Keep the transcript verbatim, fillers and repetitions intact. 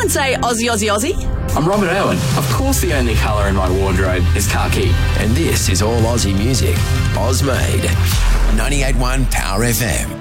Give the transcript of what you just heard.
would say Aussie, Aussie, Aussie. I'm Robert Irwin. Of course the only colour in my wardrobe is khaki. And this is all Aussie music. Oz Made. ninety-eight point one Power F M.